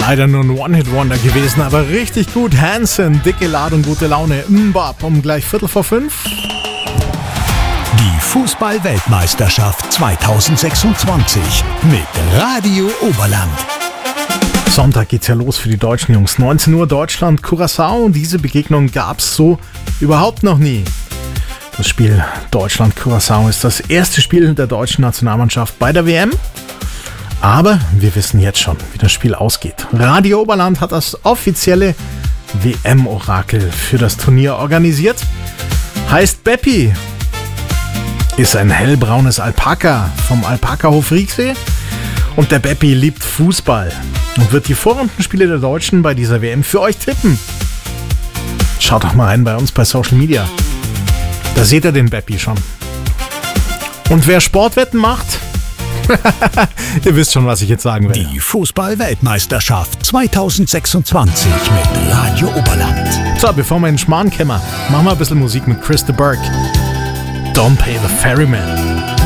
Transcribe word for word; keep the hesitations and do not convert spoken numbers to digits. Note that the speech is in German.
Leider nur ein One-Hit-Wonder gewesen, aber richtig gut. Hanson, dicke Ladung, gute Laune. Mbop um gleich Viertel vor fünf. Die Fußball-Weltmeisterschaft zweitausendsechsundzwanzig mit Radio Oberland. Sonntag geht's ja los für die deutschen Jungs. neunzehn Uhr Deutschland, Curaçao. Und diese Begegnung gab's so überhaupt noch nie. Das Spiel Deutschland-Curaçao ist das erste Spiel der deutschen Nationalmannschaft bei der W M. Aber wir wissen jetzt schon, wie das Spiel ausgeht. Radio Oberland hat das offizielle W M-Orakel für das Turnier organisiert. Heißt Beppi. Ist ein hellbraunes Alpaka vom Alpaka-Hof Rieksee. Und der Beppi liebt Fußball und wird die Vorrundenspiele der Deutschen bei dieser W M für euch tippen. Schaut doch mal rein bei uns bei Social Media. Da seht ihr den Beppi schon. Und wer Sportwetten macht, ihr wisst schon, was ich jetzt sagen will. Die Fußball-Weltmeisterschaft zweitausendsechsundzwanzig mit Radio Oberland. So, bevor wir in den Schmarrn kämmern, machen wir ein bisschen Musik mit Chris de Burgh. Don't Pay the Ferryman.